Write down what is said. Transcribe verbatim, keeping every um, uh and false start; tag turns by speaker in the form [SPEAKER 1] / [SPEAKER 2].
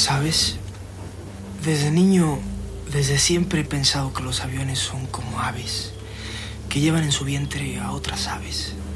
[SPEAKER 1] ¿Sabes? Desde niño, desde siempre he pensado que los aviones son como aves, que llevan en su vientre a otras aves.